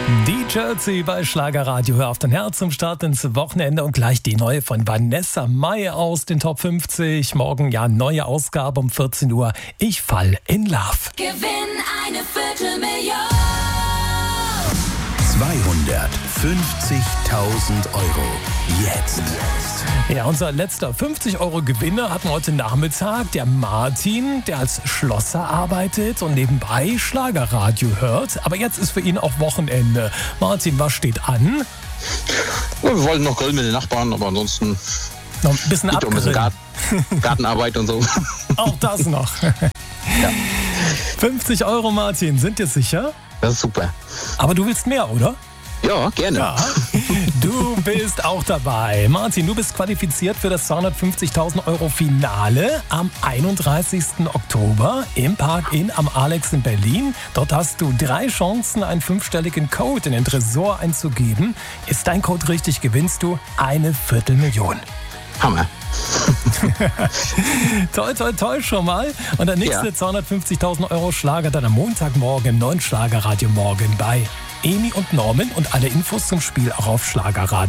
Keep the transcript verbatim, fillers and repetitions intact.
Die Jersey bei Schlagerradio. Hör auf dein Herz zum Start ins Wochenende und gleich die neue von Vanessa Mai aus den Top fünfzig. Morgen ja neue Ausgabe um vierzehn Uhr. Ich fall in Love. Gewinn eine Viertelmillion. zweihundertfünfzigtausend Euro. Jetzt. Ja, unser letzter fünfzig Euro Gewinner hatten heute Nachmittag der Martin, der als Schlosser arbeitet und nebenbei Schlagerradio hört. Aber jetzt ist für ihn auch Wochenende. Martin, was steht an? Ja, wir wollten noch grillen mit den Nachbarn, aber ansonsten Noch ein bisschen gibt auch ein bisschen abgrillen. Garten, Gartenarbeit und so. Auch das noch. Ja, fünfzig Euro, Martin, sind dir sicher? das ist super. Aber du willst mehr, oder? Ja, gerne. Ja, du bist auch dabei. Martin, du bist qualifiziert für das zweihundertfünfzigtausend Euro Finale am einunddreißigsten Oktober im Park Inn am Alex in Berlin. Dort hast du drei Chancen, einen fünfstelligen Code in den Tresor einzugeben. Ist dein Code richtig, gewinnst du eine Viertelmillion. Hammer. Toll, toll, toll schon mal. Und der nächste Ja. zweihundertfünfzigtausend Euro Schlager dann am Montagmorgen im neuen Schlagerradio morgen bei Emi und Norman. Und alle Infos zum Spiel auch auf Schlagerradio.